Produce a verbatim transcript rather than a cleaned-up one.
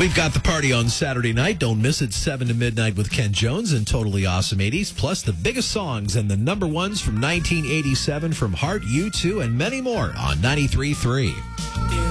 We've got the party on Saturday night. Don't miss it, seven to midnight with Ken Jones and Totally Awesome eighties, plus the biggest songs and the number ones from nineteen eighty-seven from Heart, U two, and many more on ninety-three point three.